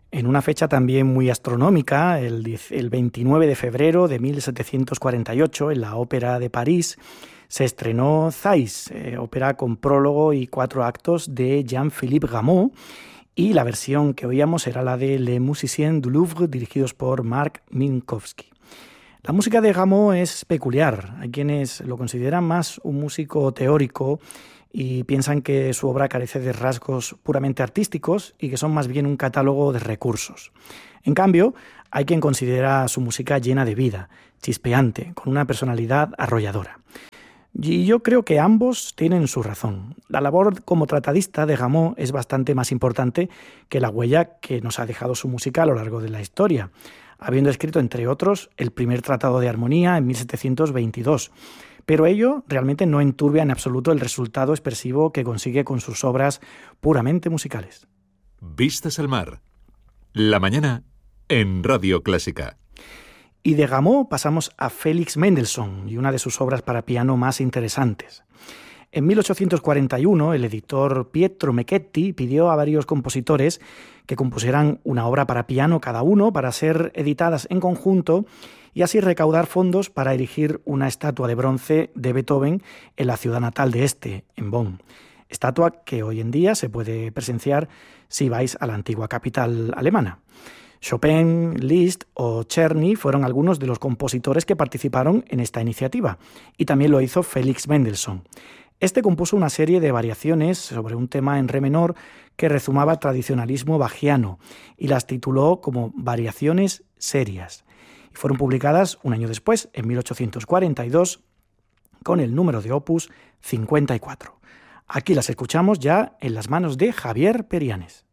En una fecha también muy astronómica, el 29 de febrero de 1748, en la Ópera de París, se estrenó Thais, ópera con prólogo y 4 actos de Jean-Philippe Rameau, y la versión que oíamos era la de Les Musiciens du Louvre, dirigidos por Marc Minkowski. La música de Rameau es peculiar. Hay quienes lo consideran más un músico teórico y piensan que su obra carece de rasgos puramente artísticos y que son más bien un catálogo de recursos. En cambio, hay quien considera su música llena de vida, chispeante, con una personalidad arrolladora. Y yo creo que ambos tienen su razón. La labor como tratadista de Rameau es bastante más importante que la huella que nos ha dejado su música a lo largo de la historia, habiendo escrito, entre otros, el primer tratado de armonía en 1722. Pero ello realmente no enturbia en absoluto el resultado expresivo que consigue con sus obras puramente musicales. Vistas al mar. La mañana en Radio Clásica. Y de Rameau pasamos a Félix Mendelssohn y una de sus obras para piano más interesantes. En 1841, el editor Pietro Mecchetti pidió a varios compositores que compusieran una obra para piano cada uno para ser editadas en conjunto y así recaudar fondos para erigir una estatua de bronce de Beethoven en la ciudad natal de este, en Bonn. Estatua que hoy en día se puede presenciar si vais a la antigua capital alemana. Chopin, Liszt o Czerny fueron algunos de los compositores que participaron en esta iniciativa, y también lo hizo Félix Mendelssohn. Este compuso una serie de variaciones sobre un tema en re menor que rezumaba tradicionalismo bachiano y las tituló como Variaciones serias. Y fueron publicadas un año después, en 1842, con el número de opus 54. Aquí las escuchamos ya en las manos de Javier Perianes.